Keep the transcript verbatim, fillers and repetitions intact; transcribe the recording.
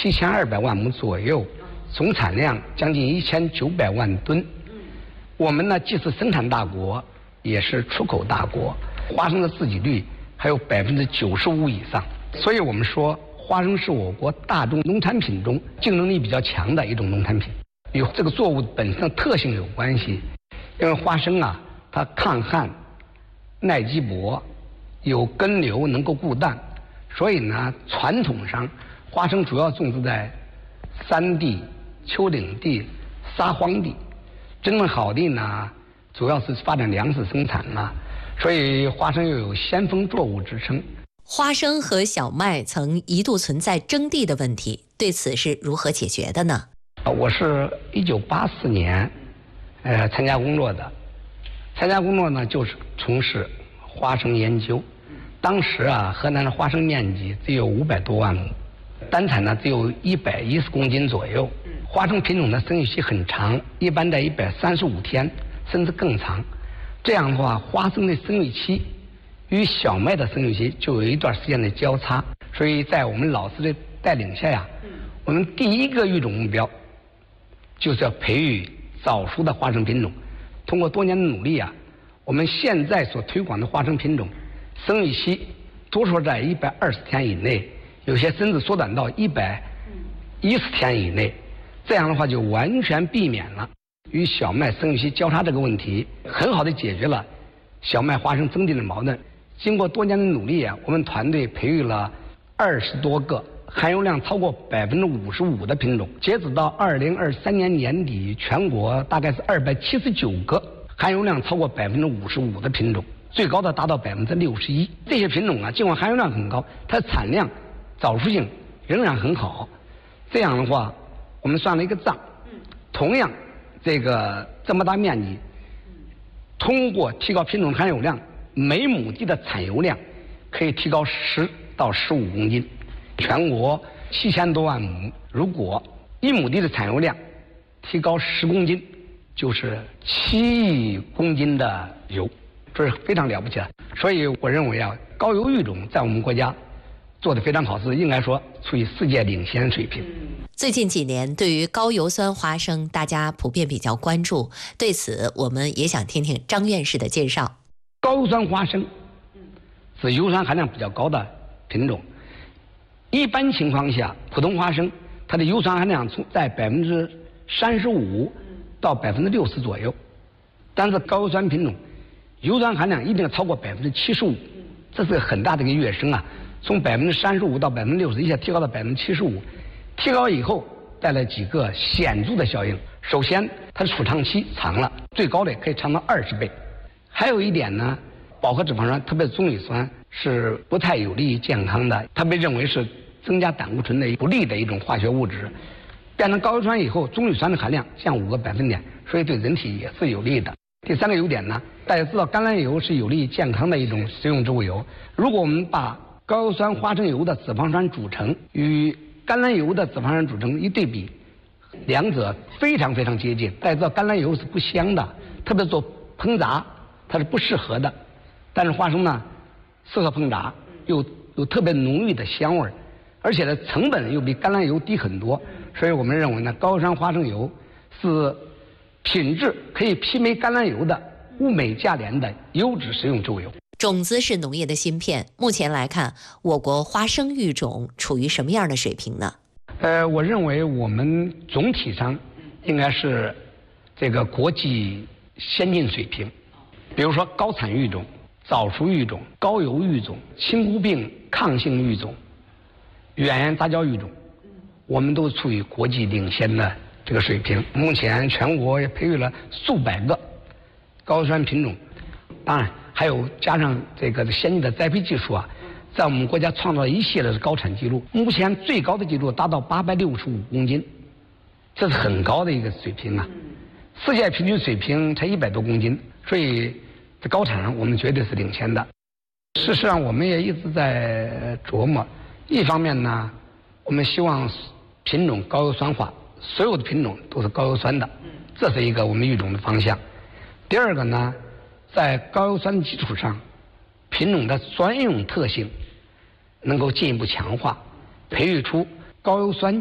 七千二百万亩左右，总产量将近一千九百万吨。我们呢，既是生产大国，也是出口大国，花生的自给率还有百分之九十五以上。所以我们说，花生是我国大宗农产品中竞争力比较强的一种农产品，与这个作物本身的特性有关系。因为花生啊，它抗旱、耐积薄，有根瘤，能够固氮，所以呢，传统上花生主要种植在山地、丘陵地、沙荒地。真正好地呢，主要是发展粮食生产嘛，所以花生又有先锋作物之称。 花生和小麦曾一度存在征地的问题，对此是如何解决的呢？ 我是一九八四年，呃，参加工作的。参加工作呢，就是从事花生研究。当时啊，河南的花生面积只有五百多万亩，单产呢只有一百一十公斤左右。花生品种的生育期很长，一般在一百三十五天，甚至更长。这样的话，花生的生育期与小麦的生育期就有一段时间的交叉。所以在我们老师的带领下呀，我们第一个育种目标就是要培育早熟的花生品种。通过多年的努力啊，我们现在所推广的花生品种，生育期多数在一百二十天以内，有些甚至缩短到一百一十天以内。这样的话，就完全避免了与小麦生育期交叉这个问题，很好的解决了小麦花生征地的矛盾。经过多年的努力啊，我们团队培育了二十多个含油量超过百分之五十五的品种。截止到二零二三年年底，全国大概是二百七十九个含油量超过百分之五十五的品种，最高的达到百分之六十一。这些品种啊，尽管含油量很高，它的产量、早熟性仍然很好。这样的话，我们算了一个账，同样这个这么大面积，通过提高品种含油量，每亩地的产油量可以提高十到十五公斤。全国七千多万亩，如果一亩地的产油量提高十公斤，就是七亿公斤的油，这是非常了不起的。所以我认为啊，高油育种在我们国家做得非常好，是应该说处于世界领先水平。 最近几年，对于高油酸花生，大家普遍比较关注。对此，我们也想听听张院士的介绍。 高油酸花生是油酸含量比较高的品种。一般情况下，普通花生它的油酸含量从在百分之三十五到百分之六十左右，但是高油酸品种油酸含量一定超过百分之七十五，这是很大的一个跃升啊！从百分之三十五到百分之六十，一下提高到百分之七十五。提高以后带来几个显著的效应。首先，它的储藏期长了，最高的可以长到二十倍。还有一点呢，饱和脂肪酸，特别是棕榈酸，是不太有利于健康的，它被认为是增加胆固醇的不利的一种化学物质。变成高油酸以后，棕榈酸的含量降五个百分点，所以对人体也是有利的。第三个优点呢，大家知道橄榄油是有利于健康的一种食用植物油。如果我们把高油酸花生油的脂肪酸组成与橄榄油的脂肪酸组成一对比，两者非常非常接近。大家知道橄榄油是不香的，特别做烹炸它是不适合的，但是花生呢适合烹炸，又有特别浓郁的香味，而且呢成本又比橄榄油低很多，所以我们认为呢，高油酸花生油是品质可以媲美橄榄油的物美价廉的优质食用植物油。 种子是农业的芯片，目前来看，我国花生育种处于什么样的水平呢？ 呃，我认为我们总体上应该是这个国际先进水平。比如说高产育种、早熟育种、高油育种、青枯病抗性育种、远源杂交育种，我们都处于国际领先的这个水平。目前全国也培育了数百个高油酸品种，当然还有加上这个先进的栽培技术啊，在我们国家创造了一系列的高产记录。目前最高的记录达到八百六十五公斤，这是很高的一个水平啊。世界平均水平才一百多公斤，所以在高产上我们绝对是领先的。事实上，我们也一直在琢磨，一方面呢，我们希望品种高油酸化，所有的品种都是高油酸的，这是一个我们育种的方向。第二个呢，在高油酸的基础上，品种的专用特性能够进一步强化，培育出高油酸